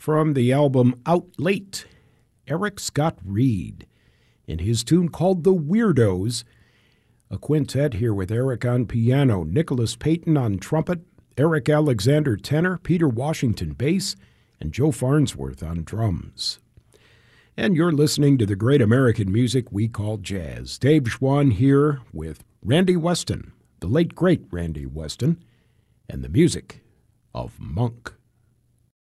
from the album Out Late, Eric Scott Reed, in his tune called The Weirdos. A quintet here with Eric on piano, Nicholas Payton on trumpet, Eric Alexander tenor, Peter Washington bass, and Joe Farnsworth on drums. And you're listening to the great American music we call jazz. Dave Schwann here with Randy Weston, the late great Randy Weston, and the music of Monk.